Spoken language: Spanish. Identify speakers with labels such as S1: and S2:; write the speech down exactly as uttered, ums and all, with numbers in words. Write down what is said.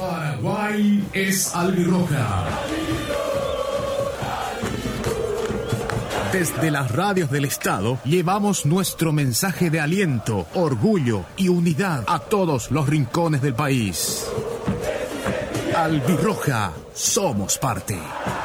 S1: Paraguay es albirroja. Desde las radios del Estado llevamos nuestro mensaje de aliento, orgullo y unidad a todos los rincones del país. Albirroja, somos parte.